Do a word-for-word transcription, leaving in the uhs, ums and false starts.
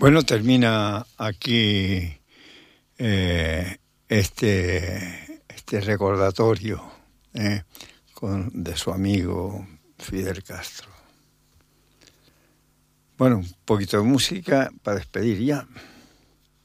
Bueno, termina aquí eh, este, este recordatorio eh, con, de su amigo Fidel Castro. Bueno, un poquito de música para despedir ya.